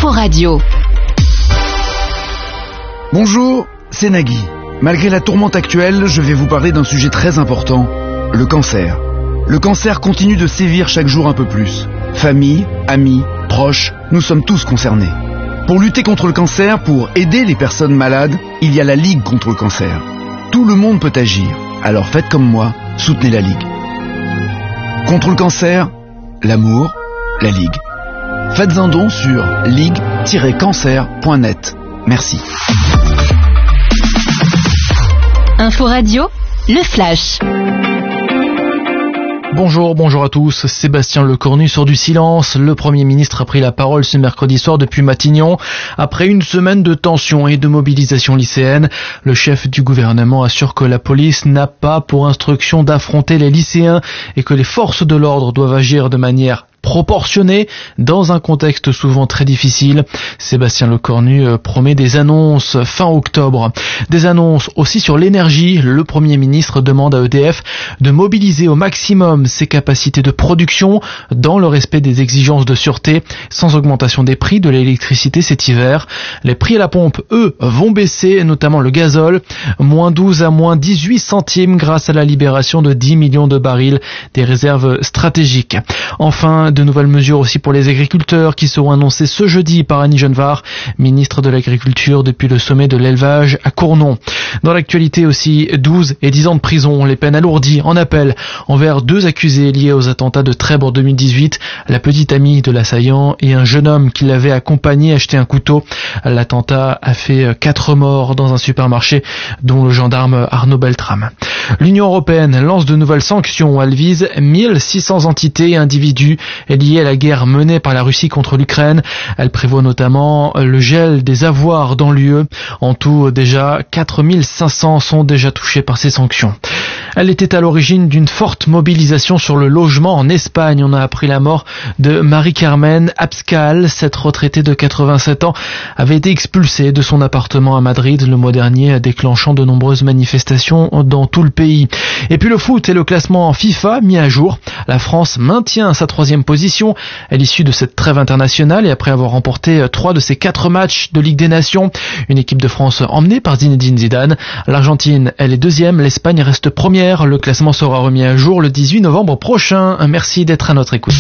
Info-Radio. Bonjour, c'est Nagui. Malgré la tourmente actuelle, je vais vous parler d'un sujet très important, le cancer. Le cancer continue de sévir chaque jour un peu plus. Famille, amis, proches, nous sommes tous concernés. Pour lutter contre le cancer, pour aider les personnes malades, il y a la Ligue contre le cancer. Tout le monde peut agir, alors faites comme moi, soutenez la Ligue. Contre le cancer, l'amour, la Ligue. Faites un don sur ligue-cancer.net. Merci. Info-Radio, le flash. Bonjour à tous. Sébastien Lecornu sort du silence. Le Premier ministre a pris la parole ce mercredi soir depuis Matignon. Après une semaine de tension et de mobilisation lycéenne, le chef du gouvernement assure que la police n'a pas pour instruction d'affronter les lycéens et que les forces de l'ordre doivent agir de manière proportionnée dans un contexte souvent très difficile. Sébastien Lecornu promet des annonces fin octobre. Des annonces aussi sur l'énergie. Le Premier ministre demande à EDF de mobiliser au maximum ses capacités de production dans le respect des exigences de sûreté, sans augmentation des prix de l'électricité cet hiver. Les prix à la pompe, eux, vont baisser, notamment le gazole, moins 12 à moins 18 centimes grâce à la libération de 10 millions de barils des réserves stratégiques. Enfin, de nouvelles mesures aussi pour les agriculteurs qui seront annoncées ce jeudi par Annie Genevard, ministre de l'Agriculture depuis le sommet de l'élevage à Cournon. Dans l'actualité aussi, 12 et 10 ans de prison, les peines alourdies en appel envers 2 accusés liés aux attentats de Trèbes en 2018, la petite amie de l'assaillant et un jeune homme qui l'avait accompagné acheter un couteau. L'attentat a fait 4 morts dans un supermarché, dont le gendarme Arnaud Beltrame. L'Union européenne lance de nouvelles sanctions. Elle vise 1600 entités et individus liés à la guerre menée par la Russie contre l'Ukraine. Elle prévoit notamment le gel des avoirs dans l'UE. En tout, déjà 4500 sont déjà touchés par ces sanctions. Elle était à l'origine d'une forte mobilisation sur le logement en Espagne. On a appris la mort de Marie-Carmen Abascal. Cette retraitée de 87 ans avait été expulsée de son appartement à Madrid le mois dernier, déclenchant de nombreuses manifestations dans tout le pays. Et puis le foot et le classement FIFA mis à jour. La France maintient sa 3e position à l'issue de cette trêve internationale et après avoir remporté 3 de ses 4 matchs de Ligue des Nations. Une équipe de France emmenée par Zinedine Zidane. L'Argentine, elle est 2e, l'Espagne reste 1re. Le classement sera remis à jour le 18 novembre prochain. Merci d'être à notre écoute.